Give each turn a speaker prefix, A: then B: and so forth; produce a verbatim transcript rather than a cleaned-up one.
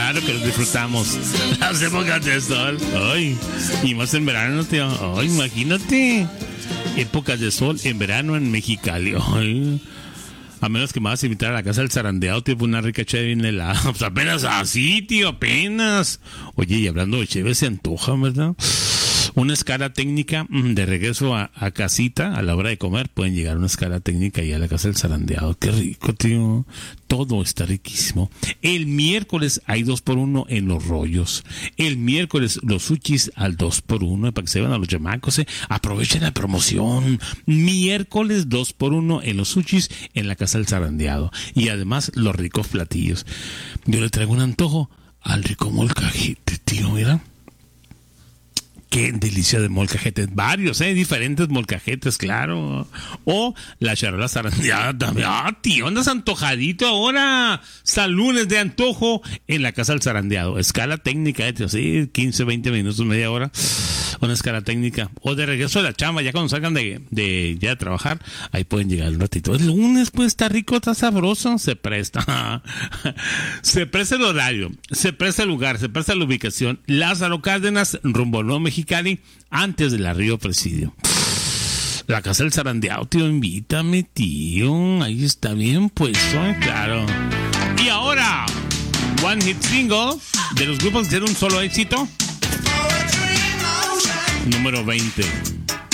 A: claro que los disfrutamos. Las épocas de sol. Ay, y más en verano, tío. Ay, imagínate. Épocas de sol en verano en Mexicali. Ay. A menos que me vas a invitar a la casa del zarandeado, tío, una rica cheve bien helada. Pues apenas así, tío, apenas. Oye, y hablando de cheve, se antoja, ¿verdad? Una escala técnica de regreso a, a casita, a la hora de comer, pueden llegar a una escala técnica y a la casa del zarandeado. Qué rico, tío. Todo está riquísimo. El miércoles hay dos por uno en los rollos. El miércoles los sushis al dos por uno, para que se vayan a los chamacos, ¿eh? Aprovechen la promoción. Miércoles dos por uno en los sushis en la casa del zarandeado. Y además los ricos platillos. Yo le traigo un antojo al rico molcajete, tío, mira. Qué delicia de molcajetes. Varios, ¿eh? Diferentes molcajetes, claro. O la charola zarandeada también. Ah, tío, andas antojadito ahora. Salunes de antojo en la casa del zarandeado. Escala técnica, ¿eh? Sí, quince, veinte minutos, media hora. Una escala técnica. O de regreso de la chamba, ya cuando salgan de, de ya de trabajar, ahí pueden llegar un ratito. El lunes, pues, está rico, está sabroso. Se presta. Se presta el horario, se presta el lugar, se presta la ubicación. Lázaro Cárdenas, rumbo Nuevo Mexicali, antes del Río Presidio. La casa del zarandeado, tío, invítame, tío. Ahí está bien puesto, ¿eh? Claro. Y ahora, One Hit Single de los grupos que hicieron un solo éxito. Número veinte.